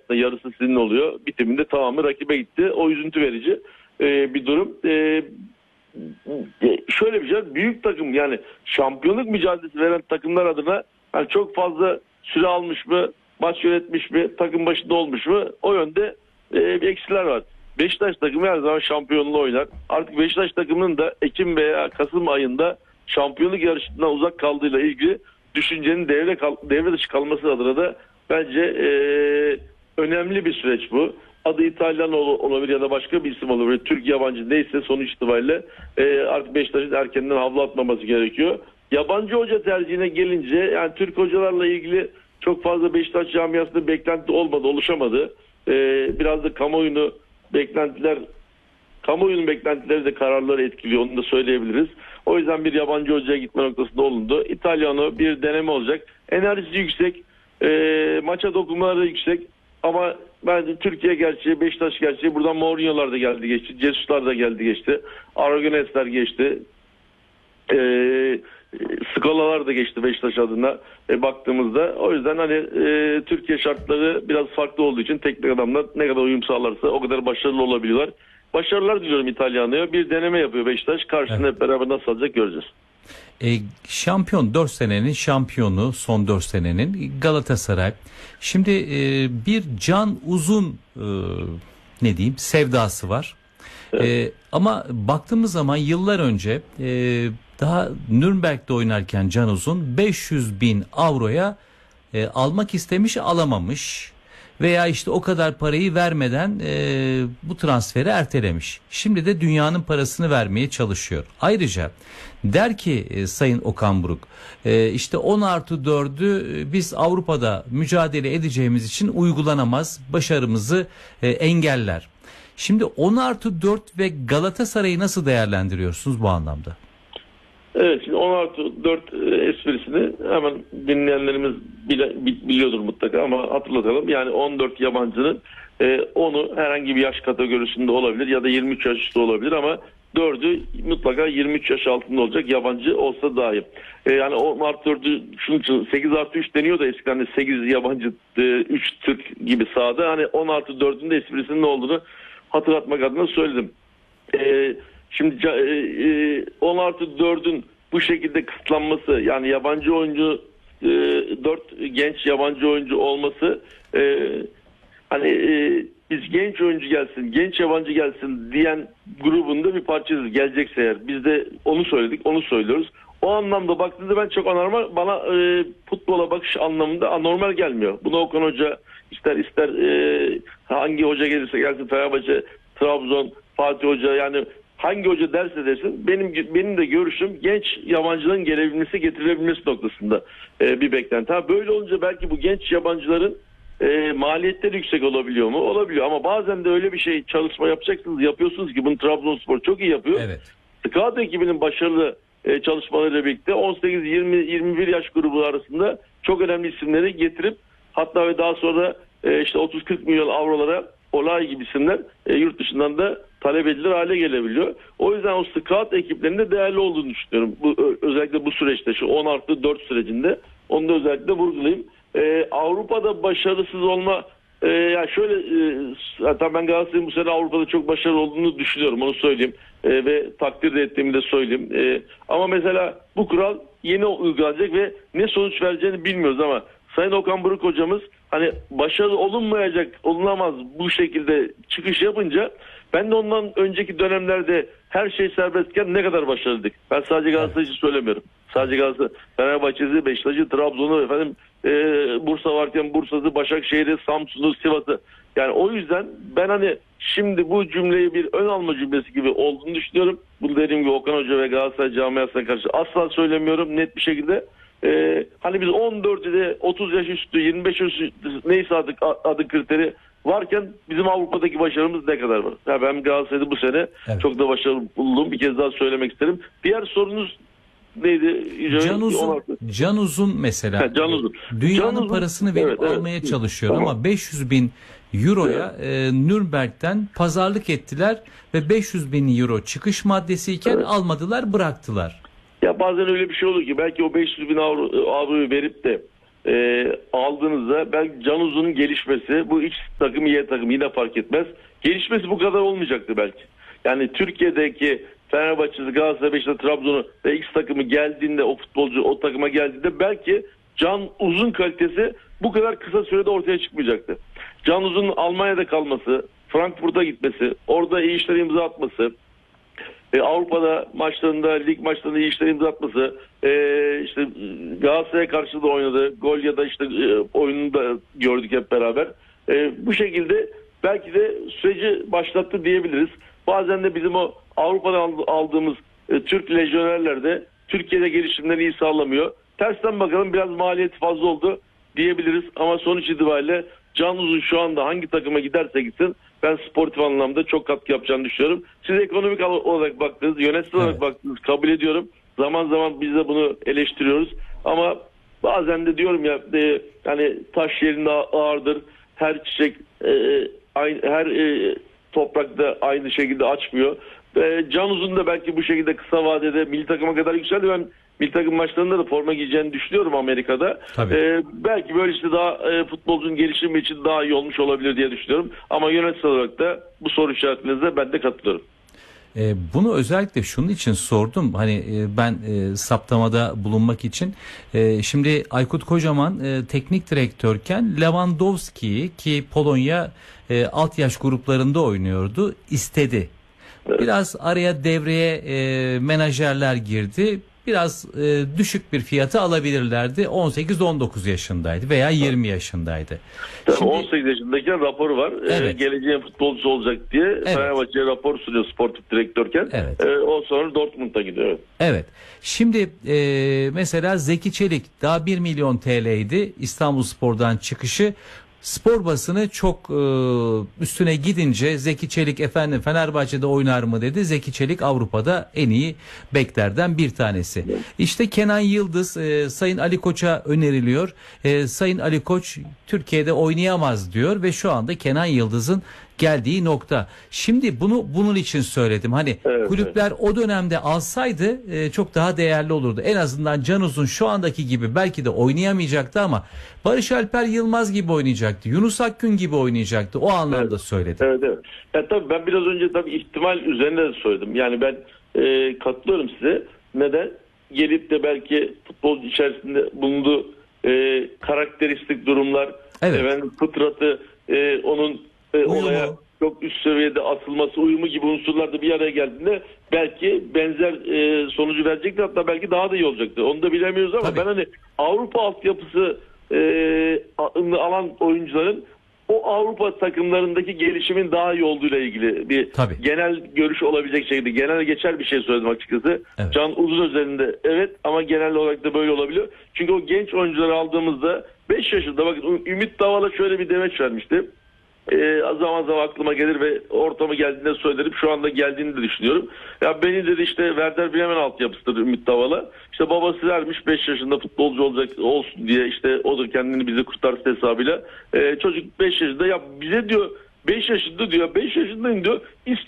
aslında yarısı sizin oluyor. Bitiminde tamamı rakibe gitti. O üzüntü verici bir durum. Şöyle bir şey, büyük takım yani şampiyonluk mücadelesi veren takımlar adına yani çok fazla süre almış mı, maç yönetmiş mi, takım başında olmuş mu, o yönde bir eksiler var. Beşiktaş takımı her zaman şampiyonluğu oynar. Artık Beşiktaş takımının da Ekim veya Kasım ayında şampiyonluk yarışından uzak kaldığıyla ilgili düşüncenin devre dışı kalması adına da bence önemli bir süreç bu. Adı İtalyan olabilir ya da başka bir isim olabilir. Türk, yabancı neyse sonuç itibariyle artık Beşiktaş'ın erkenden havlu atmaması gerekiyor. Yabancı hoca tercihine gelince yani Türk hocalarla ilgili çok fazla Beşiktaş camiasında beklenti olmadı, oluşamadı. Biraz da kamuoyunun beklentileri de kararları etkiliyor, onu da söyleyebiliriz. O yüzden bir yabancı hocaya gitme noktasında olundu. İtalyano bir deneme olacak. Enerjisi yüksek, maça dokunmaları yüksek ama bence Türkiye gerçeği, Beşiktaş gerçeği, buradan Mourinho'lar da geldi geçti, Jesus'lar da geldi geçti, Aragones'ler geçti, Skola'lar da geçti Beşiktaş adına baktığımızda. O yüzden hani Türkiye şartları biraz farklı olduğu için teknik adamlar ne kadar uyum sağlarsa o kadar başarılı olabiliyorlar. Başarılar diliyorum İtalyana'ya. Bir deneme yapıyor Beşiktaş. Karşısında hep beraber nasıl alacak göreceğiz. Şampiyon 4 senenin şampiyonu, son 4 senenin Galatasaray. Şimdi bir Can Uzun ne diyeyim sevdası var. Evet. Ama baktığımız zaman yıllar önce daha Nürnberg'de oynarken Can Uzun 500.000 avroya almak istemiş, alamamış. Veya işte o kadar parayı vermeden bu transferi ertelemiş. Şimdi de dünyanın parasını vermeye çalışıyor. Ayrıca der ki Sayın Okan Buruk işte 10+4'ü biz Avrupa'da mücadele edeceğimiz için uygulanamaz, başarımızı engeller. Şimdi 10+4 ve Galatasaray'ı nasıl değerlendiriyorsunuz bu anlamda? Evet, şimdi 10+4 esprisini hemen dinleyenlerimiz biliyordur mutlaka ama hatırlatalım. Yani 14 yabancının 10'u herhangi bir yaş kategorisinde olabilir ya da 23 yaş üstü olabilir ama 4'ü mutlaka 23 yaş altında olacak, yabancı olsa dahi. Yani 10+4'ü 8+3 deniyor da eskiden hani 8 yabancı 3 Türk gibi sahada. Hani 10+4'ün de esprisinin ne olduğunu hatırlatmak adına söyledim. Şimdi 10+4'ün bu şekilde kısıtlanması, yani yabancı oyuncu 4 genç yabancı oyuncu olması, biz genç oyuncu gelsin, genç yabancı gelsin diyen grubunda bir parçasız gelecekse eğer. Biz de onu söyledik, onu söylüyoruz. O anlamda baktığınızda ben çok anormal, bana futbola bakış anlamında anormal gelmiyor. Bunu Okan Hoca ister hangi hoca gelirse gelsin, Fenerbahçe, Trabzon, Fatih Hoca, yani hangi hoca derse desin, benim de görüşüm genç yabancıların gelebilmesi, getirilebilmesi noktasında bir beklenti. Böyle olunca belki bu genç yabancıların maliyetleri yüksek olabiliyor mu? Olabiliyor ama bazen de öyle bir şey, çalışma yapıyorsunuz ki bunu Trabzonspor çok iyi yapıyor. Evet. Scout ekibinin başarılı çalışmalarıyla birlikte 18-20-21 yaş grubu arasında çok önemli isimleri getirip hatta ve daha sonra işte 30-40 milyon avrolara Olay gibi isimler yurt dışından da talep edilir hale gelebiliyor. O yüzden o scout ekiplerinde değerli olduğunu düşünüyorum. Özellikle bu süreçte, şu 10+4 sürecinde onu da özellikle vurgulayayım. Avrupa'da başarısız olma, yani şöyle, zaten ben Galatasaray'ın bu sene Avrupa'da çok başarılı olduğunu düşünüyorum, onu söyleyeyim ve takdir de ettiğimi de söyleyeyim. Ama mesela bu kural yeni uygulanacak ve ne sonuç vereceğini bilmiyoruz ama Sayın Okan Buruk hocamız hani başarılı olunamaz bu şekilde çıkış yapınca, ben de ondan önceki dönemlerde her şey serbestken ne kadar başarılıydık. Ben sadece Galatasaray'ı söylemiyorum. Sadece Galatasaray, Fenerbahçe'si, Beşiktaş'ı, Trabzon'u, Bursa varken Bursa'sı, Başakşehir'i, Samsun'u, Sivas'ı. Yani o yüzden ben hani şimdi bu cümleyi bir ön alma cümlesi gibi olduğunu düşünüyorum. Bunu dediğim gibi Okan Hoca ve Galatasaray camiasına karşı asla söylemiyorum net bir şekilde. Hani biz 14'de 30 yaş üstü, 25 yaş üstü neyse adı kriteri varken bizim Avrupa'daki başarımız ne kadar var? Yani ben Galatasaray'da bu sene çok da başarılı buldum. Bir kez daha söylemek isterim. Diğer sorunuz neydi? Can Uzun mesela. Can Uzun. Dünyanın parasını verip almaya çalışıyor ama 500.000 euroya Nürnberg'den pazarlık ettiler ve 500.000 euro çıkış maddesiyken almadılar, bıraktılar. Ya bazen öyle bir şey olur ki belki o 500.000 avroyu verip de aldığınızda belki Can Uzun'un gelişmesi, bu X takımı Y takımı yine fark etmez. Gelişmesi bu kadar olmayacaktı belki. Yani Türkiye'deki Fenerbahçe'si, Galatasaray, Beşiktaş, Trabzon'u ve X takımı geldiğinde, o futbolcu o takıma geldiğinde belki Can Uzun kalitesi bu kadar kısa sürede ortaya çıkmayacaktı. Can Uzun'un Almanya'da kalması, Frankfurt'a gitmesi, orada iyi işler imza atması, Avrupa'da maçlarında, lig maçlarında iyi işler imza atması, işte Galatasaray'a karşı da oynadı. Gol ya da işte oyununu da gördük hep beraber. Bu şekilde belki de süreci başlattı diyebiliriz. Bazen de bizim o Avrupa'dan aldığımız Türk lejyonerler de Türkiye'de gelişimleri iyi sağlamıyor. Tersten bakalım, biraz maliyeti fazla oldu diyebiliriz. Ama sonuç itibariyle Can Uzun şu anda hangi takıma giderse gitsin ben sportif anlamda çok katkı yapacağını düşünüyorum. Siz ekonomik olarak baktınız, yönetsel olarak baktınız, kabul ediyorum. Zaman zaman biz de bunu eleştiriyoruz. Ama bazen de diyorum ya, hani taş yerinde ağırdır. Her çiçek her toprakta aynı şekilde açmıyor. Can Uzun da belki bu şekilde kısa vadede milli takıma kadar yükseldi. Ben milli takım maçlarında da forma giyeceğini düşünüyorum Amerika'da. Belki böyle işte daha futbolcunun gelişimi için daha iyi olmuş olabilir diye düşünüyorum. Ama yönetsel olarak da bu soru işaretlerinize ben de katılıyorum. Bunu özellikle şunun için sordum. Hani ben saptamada bulunmak için. Şimdi Aykut Kocaman teknik direktörken Lewandowski'yi, ki Polonya alt yaş gruplarında oynuyordu, istedi. Biraz araya devreye menajerler girdi. Biraz düşük bir fiyata alabilirlerdi. 18-19 yaşındaydı veya 20 yaşındaydı. Şimdi, 18 yaşındayken raporu var. Evet. Geleceğin futbolcusu olacak diye. Evet. Fenerbahçe'ye rapor sunuyor sportif direktörken. Evet. O sonra Dortmund'a gidiyor. Evet. Şimdi mesela Zeki Çelik daha 1 milyon TL'ydi İstanbulspor'dan çıkışı. Spor basını çok üstüne gidince Zeki Çelik efendim Fenerbahçe'de oynar mı dedi. Zeki Çelik Avrupa'da en iyi beklerden bir tanesi. İşte Kenan Yıldız Sayın Ali Koç'a öneriliyor. Sayın Ali Koç Türkiye'de oynayamaz diyor ve şu anda Kenan Yıldız'ın geldiği nokta. Şimdi bunun için söyledim. Hani kulüpler o dönemde alsaydı çok daha değerli olurdu. En azından Can Uzun şu andaki gibi belki de oynayamayacaktı ama Barış Alper Yılmaz gibi oynayacaktı. Yunus Akgün gibi oynayacaktı. O anlamda söyledim. Evet. Ya tabii ben biraz önce ihtimal üzerine de söyledim. Yani ben katılıyorum size. Neden? Gelip de belki futbol içerisinde bulunduğu karakteristik durumlar, fıtratı, onun olaya çok üst seviyede atılması, uyumu gibi unsurlar da bir araya geldiğinde belki benzer sonucu verecekti, hatta belki daha da iyi olacaktı. Onu da bilemiyoruz ama ben hani Avrupa altyapısı alan oyuncuların o Avrupa takımlarındaki gelişimin daha iyi olduğuyla ilgili bir genel görüş olabilecek şekilde genel geçer bir şey söyledim açıkçası. Evet. Can Uzun özelinde ama genel olarak da böyle olabiliyor. Çünkü o genç oyuncuları aldığımızda 5 yaşında bakın Ümit Davala şöyle bir demeç vermişti. Zaman zaman aklıma gelir ve ortamı geldiğinde söylerim. Şu anda geldiğini de düşünüyorum. Ya beni dedi işte Werder Bremen altyapısıdır Ümit Davala. İşte babası vermiş 5 yaşında futbolcu olsun diye, işte o da kendini bize kurtarsın hesabıyla. Çocuk 5 yaşında, ya bize diyor 5 yaşındayım diyor.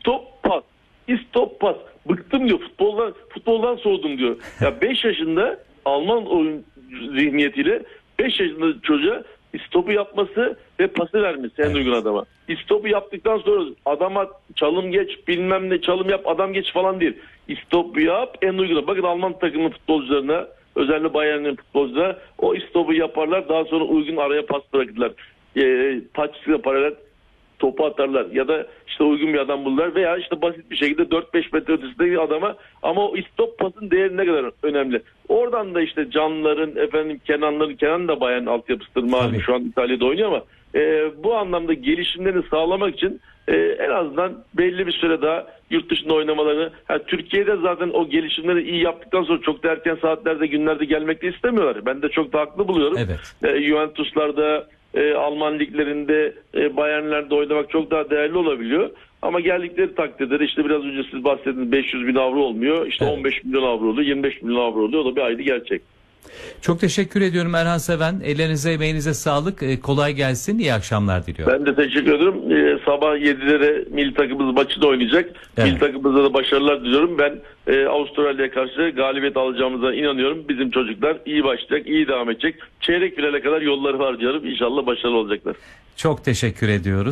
İstop pas. Bıktım diyor. Futboldan soğudum diyor. Ya 5 yaşında Alman oyun zihniyetiyle 5 yaşında çocuğa İstopu yapması ve pası vermesi en uygun adama. İstopu yaptıktan sonra adama çalım geç, bilmem ne çalım yap, adam geç falan değil. İstopu yap, en uygun. Bakın Alman takımının futbolcularına, özellikle Bayern'in futbolcularına o istopu yaparlar. Daha sonra uygun araya pas bırakırlar. Taçla paralel topu atarlar ya da işte uygun bir adam bulurlar veya işte basit bir şekilde 4-5 metre ötesindeki adama, ama o istop pasın değeri ne kadar önemli. Oradan da işte Canların, Kenan da Bayern altyapısıdır malum, şu an İtalya'da oynuyor ama bu anlamda gelişimlerini sağlamak için en azından belli bir süre daha yurt dışında oynamalarını, Türkiye'de zaten o gelişimleri iyi yaptıktan sonra çok da erken saatlerde, günlerde gelmek de istemiyorlar. Ben de çok da haklı buluyorum. Juventus'larda, Alman liglerinde, Bayern'lerde oynamak çok daha değerli olabiliyor. Ama geldikleri takdirde de işte biraz önce siz bahsettiniz 500 bin avro olmuyor. İşte 15 milyon avro oluyor, 25 milyon avro oluyor. O da bir ayrı gerçek. Çok teşekkür ediyorum Erhan Seven. Ellerinize emeğinize sağlık. Kolay gelsin. İyi akşamlar diliyorum. Ben de teşekkür ederim. Sabah 7'lere milli takımımız maçı da oynayacak. Evet. Milli takımımıza da başarılar diliyorum. Ben Avustralya'ya karşı galibiyet alacağımıza inanıyorum. Bizim çocuklar iyi başlayacak, iyi devam edecek. Çeyrek finale kadar yolları var diyorum. İnşallah başarılı olacaklar. Çok teşekkür ediyoruz.